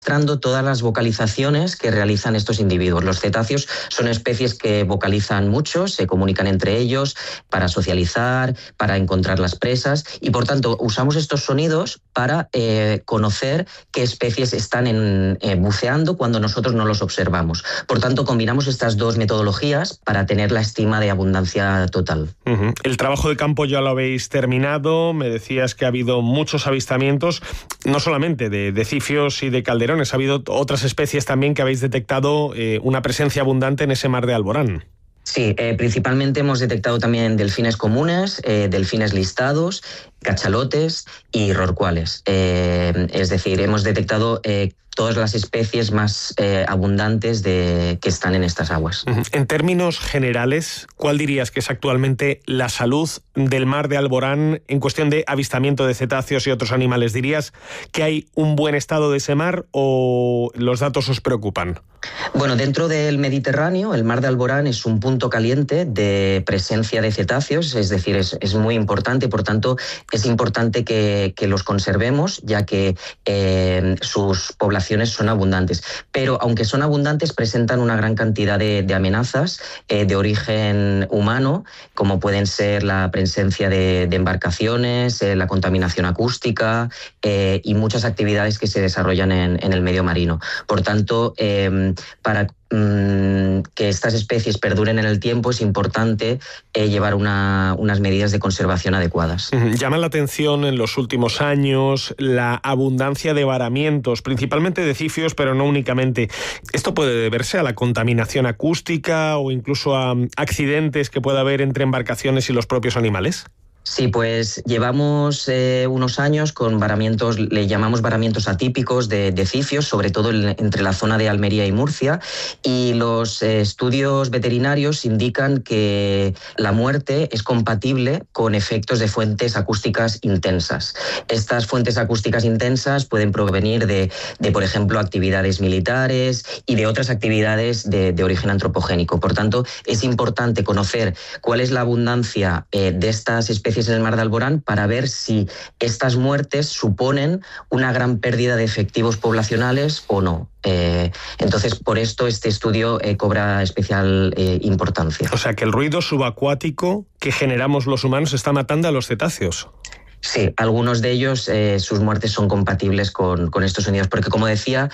registrando todas las vocalizaciones que realizan estos individuos. Los cetáceos son especies que vocalizan mucho, se comunican entre ellos para socializar, para encontrar las presas y por tanto usamos estos sonidos para conocer qué especies están buceando cuando nosotros no los observamos. Por tanto, combinamos estas dos metodologías para tener la estima de abundancia total. El trabajo de campo ya lo habéis terminado. Me decías que ha habido muchos avistamientos, no solamente de cifios y de calderones, ha habido otras especies también que habéis detectado una presencia abundante en ese mar de Alborán. Sí, principalmente hemos detectado también delfines comunes, delfines listados, cachalotes y rorcuales. Es decir, hemos detectado todas las especies más abundantes que están en estas aguas. En términos generales, ¿cuál dirías que es actualmente la salud del mar de Alborán en cuestión de avistamiento de cetáceos y otros animales? ¿Dirías que hay un buen estado de ese mar o los datos os preocupan? Bueno, dentro del Mediterráneo, el mar de Alborán es un punto caliente de presencia de cetáceos, es decir, es muy importante, por tanto, es importante que los conservemos, ya que sus poblaciones son abundantes. Pero, aunque son abundantes, presentan una gran cantidad de amenazas de origen humano, como pueden ser la presencia de embarcaciones, la contaminación acústica y muchas actividades que se desarrollan en el medio marino. Por tanto, para que estas especies perduren en el tiempo es importante llevar unas medidas de conservación adecuadas. Llama la atención en los últimos años la abundancia de varamientos, principalmente de cifios, pero no únicamente. ¿Esto puede deberse a la contaminación acústica o incluso a accidentes que pueda haber entre embarcaciones y los propios animales? Sí, pues llevamos unos años con varamientos, le llamamos varamientos atípicos de cifios, sobre todo entre la zona de Almería y Murcia, y los estudios veterinarios indican que la muerte es compatible con efectos de fuentes acústicas intensas. Estas fuentes acústicas intensas pueden provenir de por ejemplo, actividades militares y de otras actividades de origen antropogénico. Por tanto, es importante conocer cuál es la abundancia de estas especies en el mar de Alborán para ver si estas muertes suponen una gran pérdida de efectivos poblacionales o no. Entonces, por esto este estudio cobra especial importancia. O sea, que el ruido subacuático que generamos los humanos está matando a los cetáceos. Sí, algunos de ellos sus muertes son compatibles con estos sonidos, porque como decía,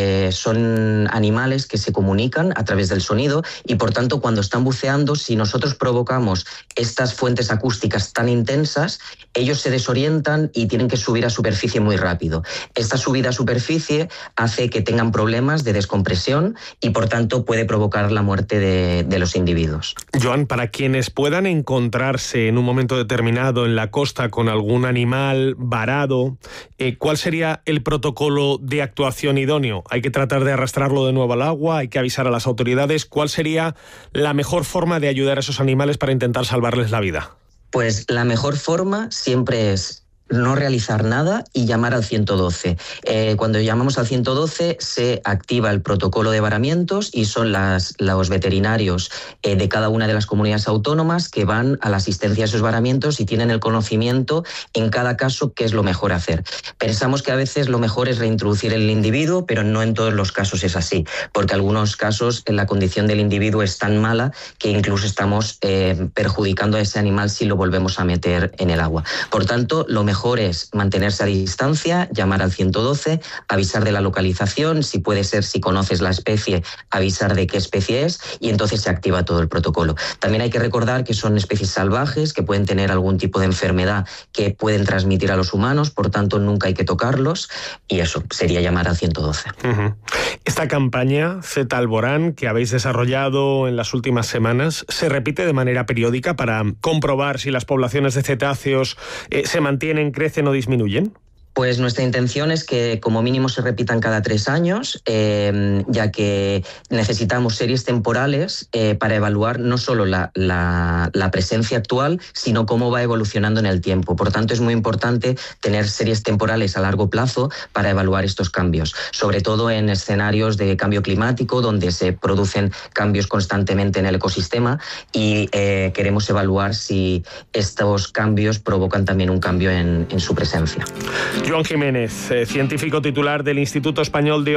son animales que se comunican a través del sonido y por tanto cuando están buceando, si nosotros provocamos estas fuentes acústicas tan intensas, ellos se desorientan y tienen que subir a superficie muy rápido. Esta subida a superficie hace que tengan problemas de descompresión y por tanto puede provocar la muerte de los individuos. Joan, para quienes puedan encontrarse en un momento determinado en la costa con algún animal varado, ¿cuál sería el protocolo de actuación idóneo? ¿Hay que tratar de arrastrarlo de nuevo al agua? ¿Hay que avisar a las autoridades? ¿Cuál sería la mejor forma de ayudar a esos animales para intentar salvarles la vida? Pues la mejor forma siempre es no realizar nada y llamar al 112. Cuando llamamos al 112 se activa el protocolo de varamientos y son los veterinarios de cada una de las comunidades autónomas que van a la asistencia a esos varamientos y tienen el conocimiento en cada caso qué es lo mejor hacer. Pensamos que a veces lo mejor es reintroducir el individuo, pero no en todos los casos es así, porque en algunos casos la condición del individuo es tan mala que incluso estamos perjudicando a ese animal si lo volvemos a meter en el agua. Por tanto, lo mejor es mantenerse a distancia, llamar al 112, avisar de la localización, si puede ser, si conoces la especie, avisar de qué especie es y entonces se activa todo el protocolo. También hay que recordar que son especies salvajes, que pueden tener algún tipo de enfermedad que pueden transmitir a los humanos, por tanto nunca hay que tocarlos y eso sería llamar al 112. Esta campaña Zeta Alborán que habéis desarrollado en las últimas semanas se repite de manera periódica para comprobar si las poblaciones de cetáceos se mantienen, crecen o disminuyen. Pues nuestra intención es que como mínimo se repitan cada 3 años, ya que necesitamos series temporales para evaluar no solo la presencia actual, sino cómo va evolucionando en el tiempo. Por tanto, es muy importante tener series temporales a largo plazo para evaluar estos cambios, sobre todo en escenarios de cambio climático, donde se producen cambios constantemente en el ecosistema y queremos evaluar si estos cambios provocan también un cambio en su presencia. Joan Jiménez, científico titular del Instituto Español de